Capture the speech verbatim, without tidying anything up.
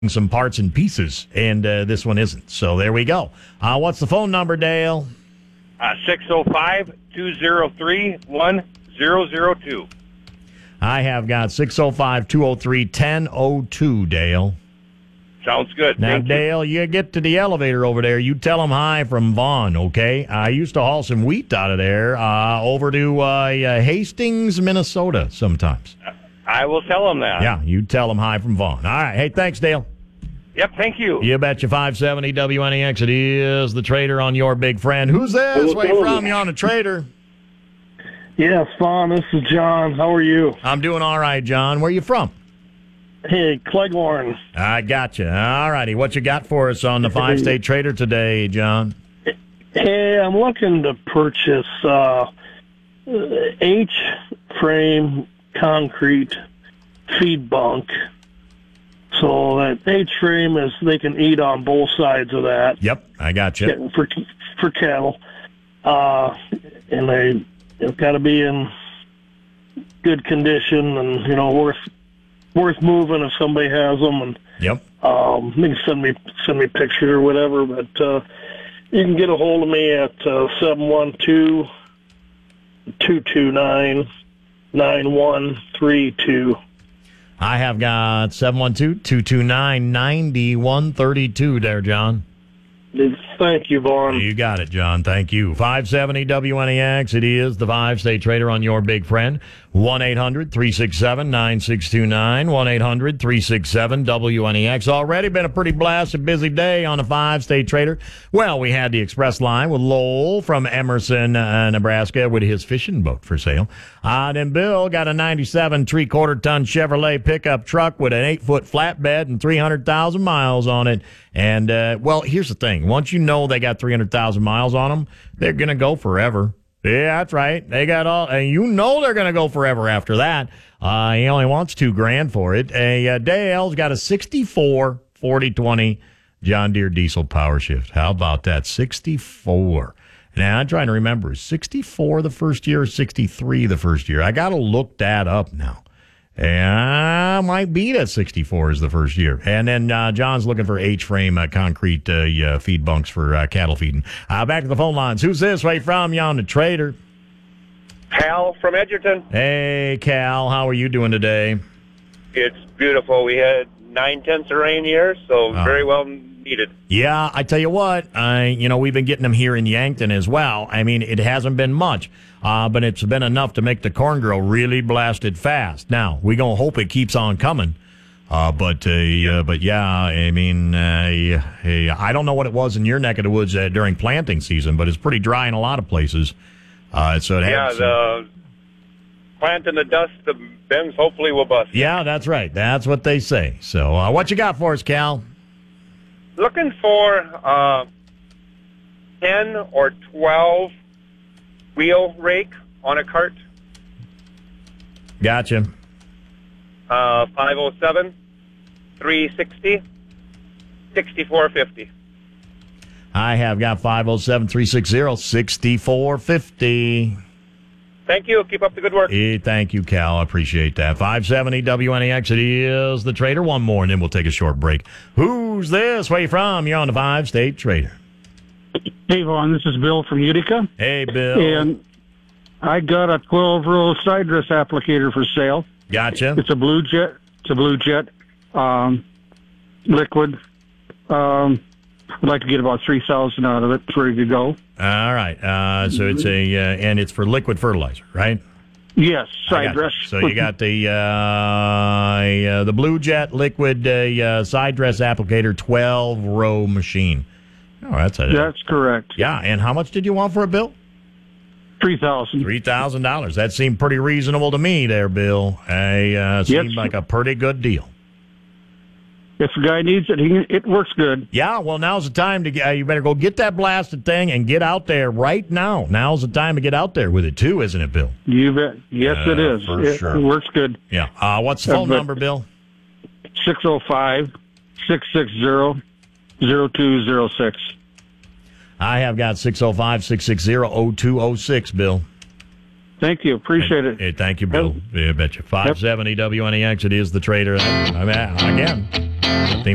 some parts and pieces, and uh, this one isn't. So there we go. Uh, what's the phone number, Dale? Uh, six oh five, two oh three, one oh oh two. I have got six oh five, two oh three, one oh oh two, Dale. Sounds good. Now, Thank Dale, you. you get to the elevator over there. You tell them hi from Vaughn, okay? I used to haul some wheat out of there uh, over to uh, Hastings, Minnesota sometimes. I will tell them that. Yeah, you tell them hi from Vaughn. All right. Hey, thanks, Dale. Yep, thank you. You betcha. five seventy W N E X. It is the Trader on your big friend. Who's this? Where you from? You on the Trader? Yes, Vaughn, this is John. How are you? I'm doing all right, John. Where you from? Hey, Cleghorn. I gotcha. All righty. What you got for us on the five-state Trader today, John? Hey, I'm looking to purchase uh, H-frame concrete feed bunk. So that H-frame is, they can eat on both sides of that. Yep, I gotcha. For, for cattle. Uh, and they, they've got to be in good condition and, you know, worth worth moving if somebody has them. And yep. Um, they can send me send me pictures or whatever. But uh, you can get a hold of me at uh, seven one two, two two nine, nine one three two. I have got seven one two, two two nine, nine one three two there, John. Thank you, Vaughn. You got it, John. Thank you. five seventy W N E X. It is the five-state Trader on your big friend. one eight hundred, three six seven, nine six two nine. one eight hundred, three six seven, W N E X. Already been a pretty blasted busy day on the five-state Trader. Well, we had the express line with Lowell from Emerson, uh, Nebraska, with his fishing boat for sale. Uh, then Bill got a ninety-seven three-quarter ton Chevrolet pickup truck with an eight-foot flatbed and three hundred thousand miles on it. And, uh, well, here's the thing. Once you know they got three hundred thousand miles on them, they're going to go forever. Yeah, that's right. They got all, and you know they're going to go forever after that. Uh, he only wants two grand for it. A uh, Dale's got a sixty-four forty twenty John Deere diesel power shift. How about that? sixty-four. Now, I'm trying to remember, is sixty-four the first year or sixty-three the first year? I got to look that up now. Yeah, I might be that sixty-four is the first year. And then uh, John's looking for H-frame uh, concrete uh, uh, feed bunks for uh, cattle feeding. Uh, back to the phone lines. Who's this? Way from? You on the Trader? Cal from Edgerton. Hey, Cal. How are you doing today? It's beautiful. We had nine-tenths of rain here, so Oh. very well needed. Yeah, I tell you what, I you know we've been getting them here in Yankton as well. I mean, it hasn't been much, uh, but it's been enough to make the corn grow really blasted fast. Now we gonna hope it keeps on coming, uh, but uh, uh, but yeah, I mean, uh, I don't know what it was in your neck of the woods uh, during planting season, but it's pretty dry in a lot of places. Uh, so it Yeah, has, the plant in the dust, the bends hopefully will bust. yeah, that's right. That's what they say. So uh, what you got for us, Cal? Looking for uh, ten or twelve wheel rake on a cart. Gotcha. Uh, five oh seven, three sixty, sixty-four fifty. I have got five oh seven, three six zero, six four five zero. Thank you. Keep up the good work. Hey, thank you, Cal. I appreciate that. five seventy W N E X. It is the Trader. One more, and then we'll take a short break. Who's this? Where you from? You're on the five-state Trader. Hey, Vaughn, this is Bill from Utica. Hey, Bill. And I got a twelve-row side dress applicator for sale. Gotcha. It's a Blue Jet. It's a Blue Jet um, liquid. Um, I'd like to get about three thousand out of it. It's ready to go. All right. Uh, so it's a, uh, and it's for liquid fertilizer, right? Yes, I side got dress. you. So you got the uh, uh, the Blue Jet liquid uh, uh, side dress applicator twelve-row machine. Oh, that's a, That's correct. yeah. And how much did you want for it, Bill? Three thousand. Three thousand dollars. That seemed pretty reasonable to me, there, Bill. I uh, seemed Yes. like a pretty good deal. If the guy needs it, he, it works good. Yeah, well, now's the time to get. Uh, you better go get that blasted thing and get out there right now. Now's the time to get out there with it too, isn't it, Bill? You bet. Yes, Uh, it is. for it, sure. it works good. Yeah. Uh, what's the Uh, phone but- number, Bill? six oh five, six six zero, zero two zero six. I have got six oh five, six six zero, oh two oh six, Bill. Thank you. Appreciate it. Hey, thank you, Bill. Yeah, I bet you. five seventy W N E X, it is the Trader. I mean, again.